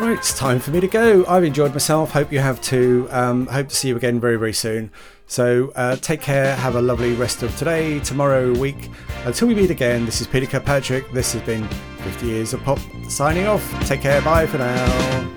Right, it's time for me to go. I've enjoyed myself. Hope you have too. Hope to see you again very, very soon. So take care. Have a lovely rest of today, tomorrow, week. Until we meet again, this is Peter Kirkpatrick. This has been 50 Years of Pop signing off. Take care. Bye for now.